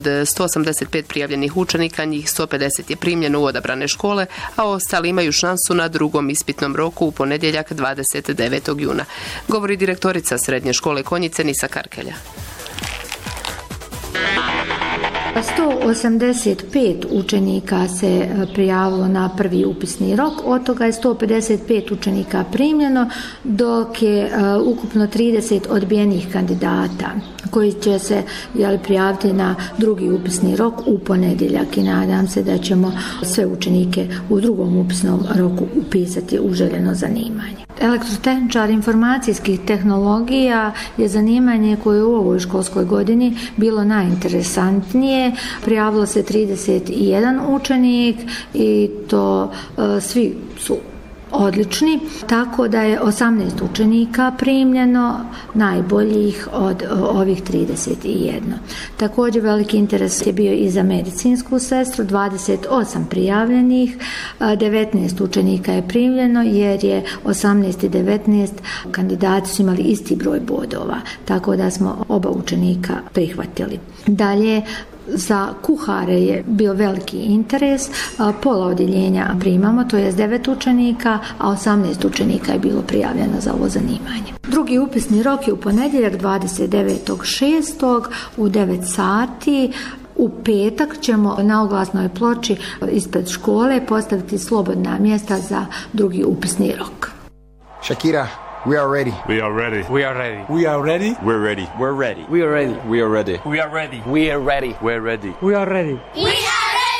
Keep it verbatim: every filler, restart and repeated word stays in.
sto osamdeset pet prijavljenih učenika, njih sto pedeset je primljeno u odabrane škole, a ostali imaju šansu na drugom ispitnom roku u ponedjeljak dvadeset devetog juna, govori direktorica Srednje škole Konjice Nisa Karkelja. sto osamdeset pet učenika se prijavilo na prvi upisni rok, od toga je sto pedeset pet učenika primljeno, dok je ukupno trideset odbijenih kandidata koji će se jel, prijaviti na drugi upisni rok u ponedjeljak i nadam se da ćemo sve učenike u drugom upisnom roku upisati u željeno zanimanje. Elektrotehničar informacijskih tehnologija je zanimanje koje je u ovoj školskoj godini bilo najinteresantnije. Prijavilo se trideset jedan učenik i to e, svi su odlični, tako da je osamnaest učenika primljeno, najboljih od ovih trideset jedan. Također veliki interes je bio i za medicinsku sestru, dvadeset osam prijavljenih, devetnaest učenika je primljeno jer je osamnaest i devetnaest kandidati su imali isti broj bodova, tako da smo oba učenika prihvatili. Dalje, za kuhare je bio veliki interes, pola odjeljenja primamo, to je devet učenika, a osamnaest učenika je bilo prijavljeno za ovo zanimanje. Drugi upisni rok je u ponedjeljak dvadeset devetog šestog u devet sati. U petak ćemo na oglasnoj ploči ispred škole postaviti slobodna mjesta za drugi upisni rok. Shakira, we are ready. We are ready. We are ready. We are ready. We're ready. We're ready. We are ready. We are ready. We are ready. We are ready. We're ready. We're ready. We are ready. We